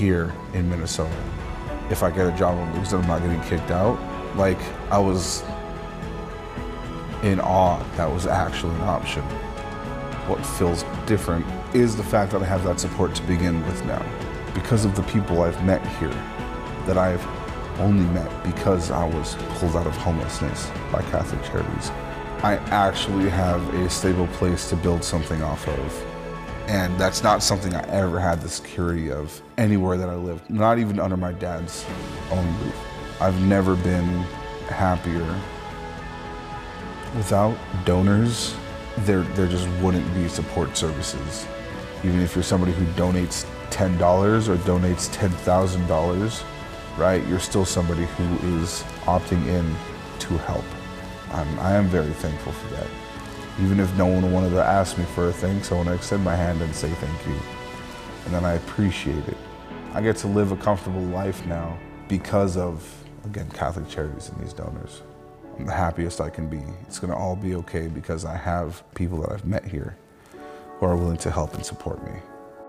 here in Minnesota. If I get a job on Luke's, I'm not getting kicked out. Like, I was in awe that was actually an option. What feels different is the fact that I have that support to begin with now. Because of the people I've met here, that I've only met because I was pulled out of homelessness by Catholic Charities. I actually have a stable place to build something off of. And that's not something I ever had the security of anywhere that I lived, not even under my dad's own roof. I've never been happier. Without donors, there just wouldn't be support services. Even if you're somebody who donates $10 or donates $10,000, right? You're still somebody who is opting in to help. I am very thankful for that. Even if no one wanted to ask me for a thing, so when I extend my hand and say thank you, and then I appreciate it. I get to live a comfortable life now because of, again, Catholic Charities and these donors. I'm the happiest I can be. It's gonna all be okay because I have people that I've met here who are willing to help and support me.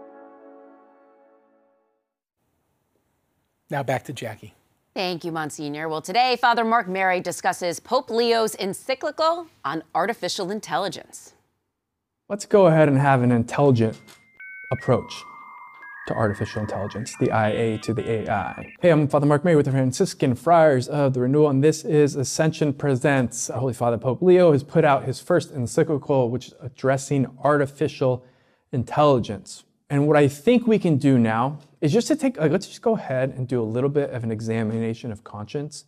Now back to Jackie. Thank you, Monsignor. Well, today, Father Mark Mary discusses Pope Leo's encyclical on artificial intelligence. Let's go ahead and have an intelligent approach to artificial intelligence, the IA to the AI. Hey, I'm Father Mark Mary with the Franciscan Friars of the Renewal, and this is Ascension Presents. Holy Father Pope Leo has put out his first encyclical, which is addressing artificial intelligence. And what I think we can do now is just to take, let's just go ahead and do a little bit of an examination of conscience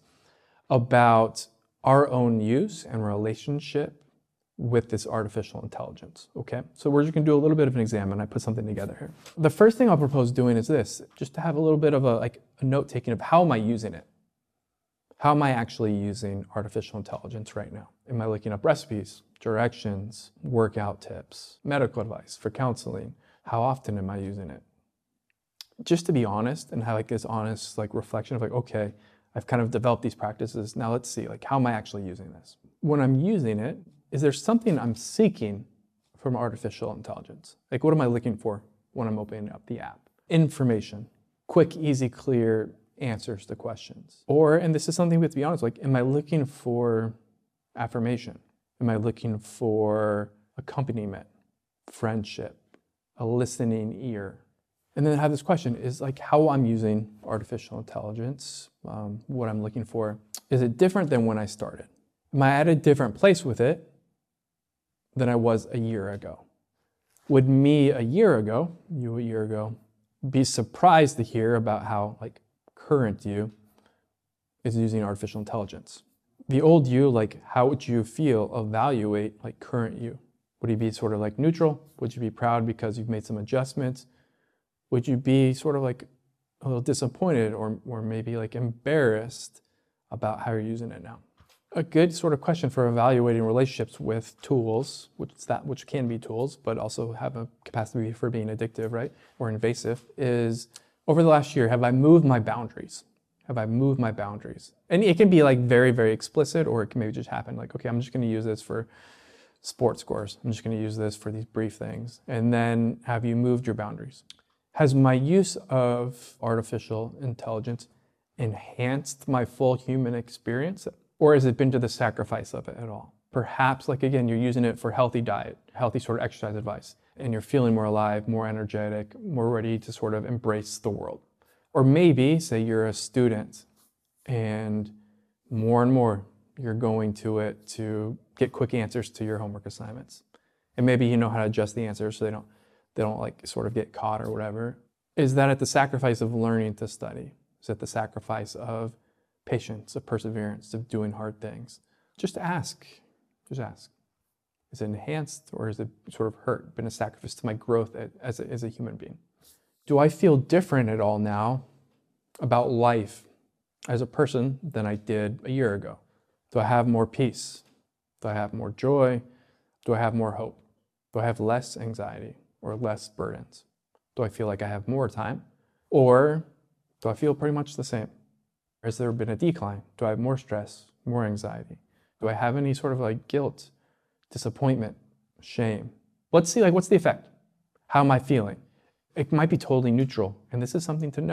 about our own use and relationship with this artificial intelligence, okay? So we're just gonna do a little bit of an exam, and I put something together here. The first thing I'll propose doing is this, just to have a little bit of a note taking of how am I using it? How am I actually using artificial intelligence right now? Am I looking up recipes, directions, workout tips, medical advice for counseling? How often am I using it? Just to be honest and have this honest reflection of okay, I've kind of developed these practices. Now let's see, how am I actually using this? When I'm using it, is there something I'm seeking from artificial intelligence? What am I looking for when I'm opening up the app? Information, quick, easy, clear answers to questions. Or, and this is something we have to be honest, am I looking for affirmation? Am I looking for accompaniment, friendship, a listening ear? And then I have this question, is how I'm using artificial intelligence, what I'm looking for, is it different than when I started? Am I at a different place with it than I was a year ago? Would me a year ago, you a year ago, be surprised to hear about how current you is using artificial intelligence? The old you, how would you feel, evaluate current you? Would you be sort of neutral? Would you be proud because you've made some adjustments? Would you be sort of a little disappointed or maybe embarrassed about how you're using it now? A good sort of question for evaluating relationships with tools, which can be tools, but also have a capacity for being addictive, right? Or invasive, is over the last year, have I moved my boundaries? Have I moved my boundaries? And it can be very, very explicit, or it can maybe just happen okay, I'm just gonna use this for sports scores. I'm just gonna use this for these brief things. And then have you moved your boundaries? Has my use of artificial intelligence enhanced my full human experience? Or has it been to the sacrifice of it at all? Perhaps, again, you're using it for healthy diet, healthy sort of exercise advice, and you're feeling more alive, more energetic, more ready to sort of embrace the world. Or maybe, say you're a student, and more you're going to it to get quick answers to your homework assignments. And maybe you know how to adjust the answers so they don't sort of get caught or whatever. Is that at the sacrifice of learning to study? Is it the sacrifice of patience, of perseverance, of doing hard things? Just ask. Is it enhanced, or is it sort of hurt, been a sacrifice to my growth as a human being? Do I feel different at all now about life as a person than I did a year ago? Do I have more peace? Do I have more joy? Do I have more hope? Do I have less anxiety or less burdens? Do I feel like I have more time? Or do I feel pretty much the same? Has there been a decline? Do I have more stress, more anxiety? Do I have any sort of guilt, disappointment, shame? Let's see, what's the effect? How am I feeling? It might be totally neutral, and this is something to know.